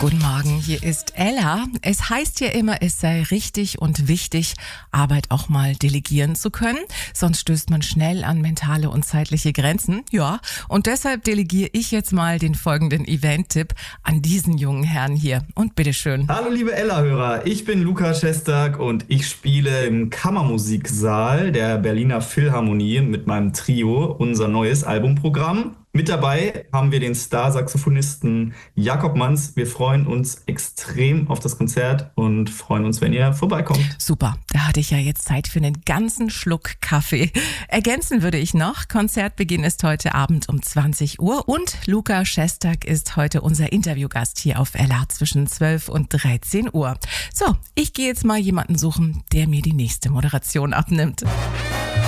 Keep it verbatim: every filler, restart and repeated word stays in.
Guten Morgen, hier ist Ella. Es heißt ja immer, es sei richtig und wichtig, Arbeit auch mal delegieren zu können. Sonst stößt man schnell an mentale und zeitliche Grenzen. Ja, und deshalb delegiere ich jetzt mal den folgenden Event-Tipp an diesen jungen Herrn hier. Und bitteschön. Hallo liebe Ella-Hörer, ich bin Luca Schestak und ich spiele im Kammermusiksaal der Berliner Philharmonie mit meinem Trio unser neues Albumprogramm. Mit dabei haben wir den Star-Saxophonisten Jakob Manz. Wir freuen uns extrem auf das Konzert und freuen uns, wenn ihr vorbeikommt. Super, da hatte ich ja jetzt Zeit für einen ganzen Schluck Kaffee. Ergänzen würde ich noch, Konzertbeginn ist heute Abend um zwanzig Uhr und Luca Schestak ist heute unser Interviewgast hier auf Ella zwischen zwölf und dreizehn Uhr. So, ich gehe jetzt mal jemanden suchen, der mir die nächste Moderation abnimmt.